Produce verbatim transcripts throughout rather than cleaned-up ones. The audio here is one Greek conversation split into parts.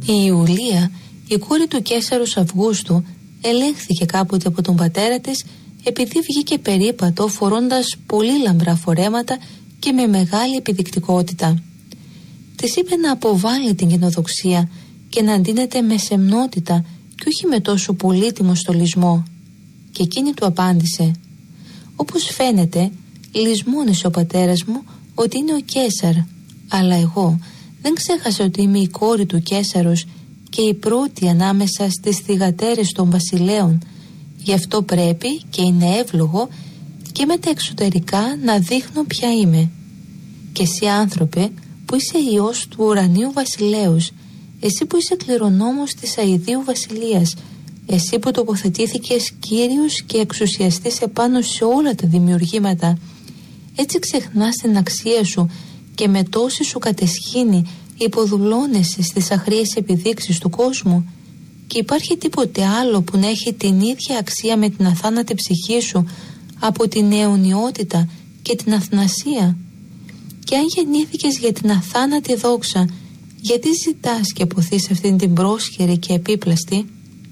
Η Ιουλία, η κόρη του Καίσαρος Αυγούστου, ελέγχθηκε κάποτε από τον πατέρα της επειδή βγήκε περίπατο φορώντας πολύ λαμπρά φορέματα και με μεγάλη επιδεικτικότητα. Της είπε να αποβάλει την γενοδοξία και να ντύνεται με σεμνότητα και όχι με τόσο πολύτιμο στολισμό. Και εκείνη του απάντησε: «Όπως φαίνεται, λησμόνησε ο πατέρας μου ότι είναι ο Καίσαρ, αλλά εγώ δεν ξέχασα ότι είμαι η κόρη του Καίσαρος και η πρώτη ανάμεσα στις θυγατέρες των βασιλέων. Γι' αυτό πρέπει και είναι εύλογο και με τα εξωτερικά να δείχνω ποια είμαι. Και εσύ, άνθρωπε, που είσαι ιός του ουρανίου βασιλέους, εσύ που είσαι κληρονόμος της αηδίου βασιλείας, εσύ που τοποθετήθηκες κύριος και εξουσιαστής επάνω σε όλα τα δημιουργήματα, έτσι ξεχνάς την αξία σου και με τόση σου κατεσχήνη υποδουλώνεσαι στις αχρίες επιδείξεις του κόσμου? Και υπάρχει τίποτε άλλο που να έχει την ίδια αξία με την αθάνατη ψυχή σου από την αιωνιότητα και την αθνασία? Και αν γεννήθηκες για την αθάνατη δόξα, γιατί ζητάς και αποθείς αυτήν την πρόσχερη και επίπλαστη?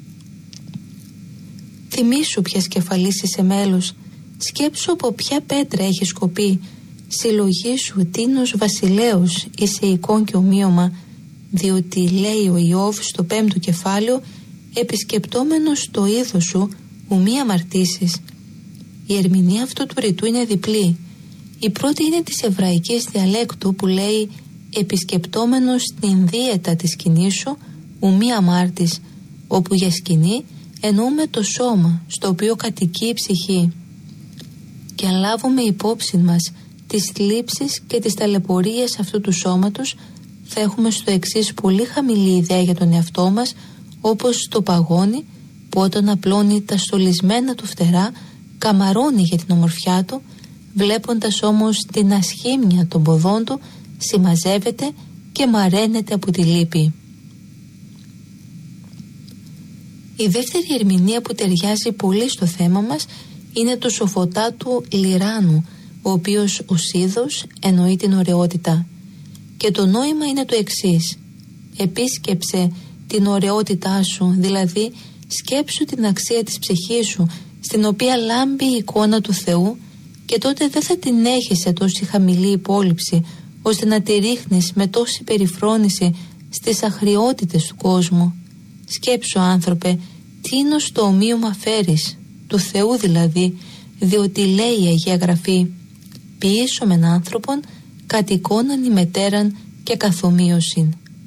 Θυμήσου ποιας κεφαλής είσαι μέλος, σκέψου από ποια πέτρα έχει σκοπεί, συλλογήσου τίνος βασιλέως είσαι εικόν και ομοίωμα, διότι λέει ο Ιώβ στο πέμπτο κεφάλαιο, επισκεπτόμενος το είδος σου ου μη αμαρτήσεις. Η ερμηνεία αυτού του ρητού είναι διπλή. Η πρώτη είναι της εβραϊκής διαλέκτου που λέει επισκεπτόμενος την δίαιτα της σκηνής σου ου μη αμάρτης, όπου για σκηνή εννοούμε το σώμα στο οποίο κατοικεί η ψυχή. Και αν λάβουμε υπόψη μας τις θλίψεις και τις ταλαιπωρίες αυτού του σώματος, θα έχουμε στο εξής πολύ χαμηλή ιδέα για τον εαυτό μας, όπως το παγόνι που όταν απλώνει τα στολισμένα του φτερά καμαρώνει για την ομορφιά του, βλέποντας όμως την ασχήμια των ποδών του συμμαζεύεται και μαραίνεται από τη λύπη. Η δεύτερη ερμηνεία που ταιριάζει πολύ στο θέμα μας είναι του Σοφωτάτου Λιράνου, ο οποίος ως είδος εννοεί την ωραιότητα. Και το νόημα είναι το εξής: επίσκεψε την ωραιότητά σου, δηλαδή σκέψου την αξία της ψυχής σου, στην οποία λάμπει η εικόνα του Θεού, και τότε δεν θα την έχεις σε τόση χαμηλή υπόλοιψη, ώστε να τη ρίχνεις με τόση περιφρόνηση στις αχριότητες του κόσμου. Σκέψου, άνθρωπε, τι είναι στο ομοίωμα φέρεις, του Θεού δηλαδή, διότι λέει η Αγία Γραφή: ποιήσομεν άνθρωπον κατ' εικόναν ημετέραν και καθομοίωσιν.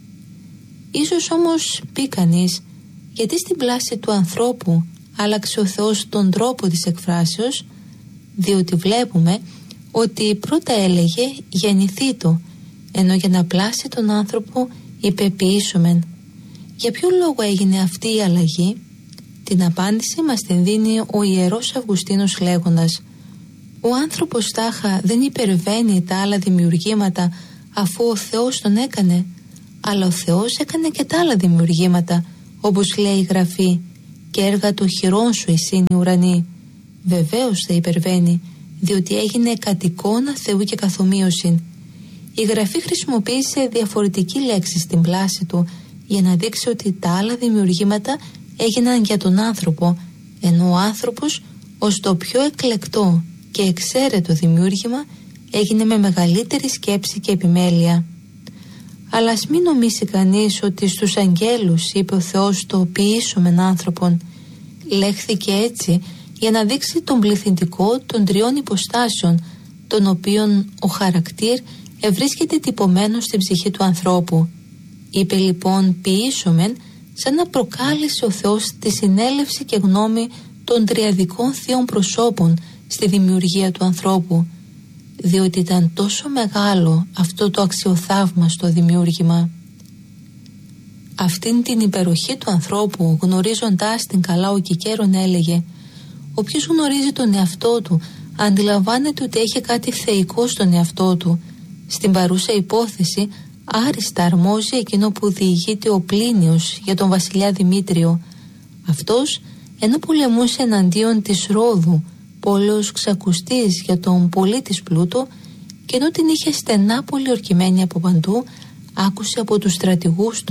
Ίσως όμως πει κανείς, γιατί στην πλάση του ανθρώπου άλλαξε ο Θεός τον τρόπο της εκφράσεως? Διότι βλέπουμε ότι πρώτα έλεγε γεννηθήτω, ενώ για να πλάσει τον άνθρωπο είπε ποιήσομεν. Για ποιο λόγο έγινε αυτή η αλλαγή? Την απάντηση μας την δίνει ο Ιερός Αυγουστίνος λέγοντας: ο άνθρωπος τάχα δεν υπερβαίνει τα άλλα δημιουργήματα αφού ο Θεός τον έκανε, αλλά ο Θεός έκανε και τα άλλα δημιουργήματα, όπως λέει η Γραφή, και έργα των χειρών σου εισήν οι ουρανοί. Βεβαίως θα υπερβαίνει, διότι έγινε κατ' εικόνα Θεού και καθομοίωσιν. Η Γραφή χρησιμοποίησε διαφορετική λέξη στην πλάση του για να δείξει ότι τα άλλα δημιουργήματα έγιναν για τον άνθρωπο, ενώ ο άνθρωπος ως το πιο εκλεκτό και εξαίρετο δημιούργημα έγινε με μεγαλύτερη σκέψη και επιμέλεια. Αλλά ας μην νομίσει κανείς ότι στους αγγέλους είπε ο Θεός το ποιήσομεν άνθρωπον. Λέχθηκε έτσι για να δείξει τον πληθυντικό των τριών υποστάσεων, των οποίων ο χαρακτήρ ευρίσκεται τυπωμένο στην ψυχή του ανθρώπου. Είπε λοιπόν ποιήσομεν, σαν να προκάλεσε ο Θεός τη συνέλευση και γνώμη των τριαδικών θείων προσώπων στη δημιουργία του ανθρώπου, διότι ήταν τόσο μεγάλο αυτό το αξιοθαύμαστο δημιούργημα. Αυτήν την υπεροχή του ανθρώπου, γνωρίζοντάς την καλά, ο Κικέρον έλεγε: όποιος γνωρίζει τον εαυτό του αντιλαμβάνεται ότι έχει κάτι θεϊκό στον εαυτό του. Στην παρούσα υπόθεση άριστα αρμόζει εκείνο που διηγείται ο Πλίνιος για τον βασιλιά Δημήτριο. Αυτός, ενώ πολεμούσε εναντίον της Ρόδου, πόλεως ξακουστής για τον πολύ της πλούτο, και ενώ την είχε στενά πολιορκημένη από παντού, άκουσε από τους στρατηγούς του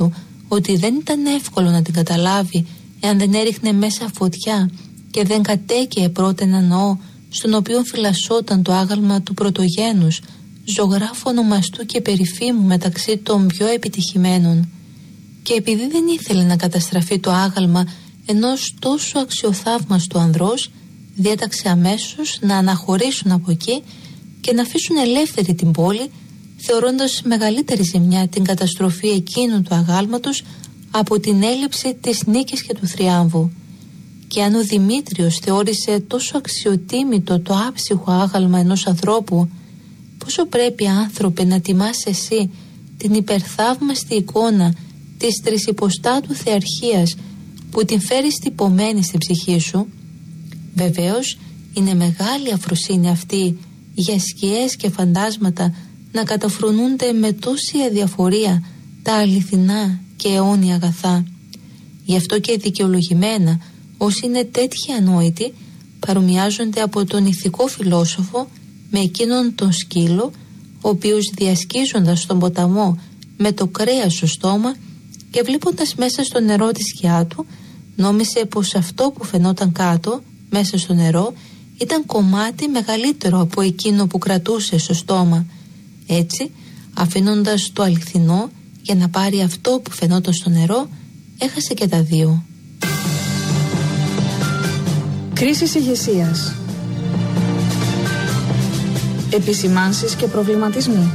ότι δεν ήταν εύκολο να την καταλάβει εάν δεν έριχνε μέσα φωτιά και δεν κατέκαιε πρώτα έναν ναό στον οποίο φυλασσόταν το άγαλμα του πρωτογένους, ζωγράφου ονομαστού και περηφήμου μεταξύ των πιο επιτυχημένων. Και επειδή δεν ήθελε να καταστραφεί το άγαλμα ενός τόσο αξιοθαύμαστου ανδρός, διέταξε αμέσως να αναχωρήσουν από εκεί και να αφήσουν ελεύθερη την πόλη, θεωρώντας μεγαλύτερη ζημιά την καταστροφή εκείνου του αγάλματος από την έλλειψη της νίκης και του θριάμβου. Και αν ο Δημήτριος θεώρησε τόσο αξιοτίμητο το άψυχο άγαλμα ενός ανθρώπου, πόσο πρέπει, άνθρωπε, να τιμάς εσύ την υπερθαύμαστη εικόνα της τρισυποστάτου θεαρχίας που την φέρεις τυπωμένη στην ψυχή σου? Βεβαίως είναι μεγάλη αφροσύνη αυτή για σκιές και φαντάσματα να καταφρονούνται με τόση αδιαφορία τα αληθινά και αιώνια αγαθά. Γι' αυτό και δικαιολογημένα όσοι είναι τέτοιοι ανόητοι παρομοιάζονται από τον ηθικό φιλόσοφο με εκείνον τον σκύλο, ο οποίος διασκίζοντας τον ποταμό με το κρέας στο στόμα και βλέποντας μέσα στο νερό τη σκιά του, νόμισε πως αυτό που φαινόταν κάτω μέσα στο νερό ήταν κομμάτι μεγαλύτερο από εκείνο που κρατούσε στο στόμα. Έτσι, αφήνοντας το αληθινό για να πάρει αυτό που φαινόταν στο νερό, έχασε και τα δύο. Κρίσεις ηγεσίας. Επισημάνσεις και προβληματισμοί.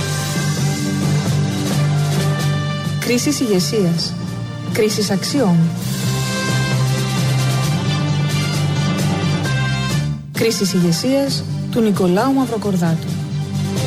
Κρίσεις ηγεσίας. Κρίσεις αξιών. Κρίσεις ηγεσίας του Νικολάου Μαυροκορδάτου.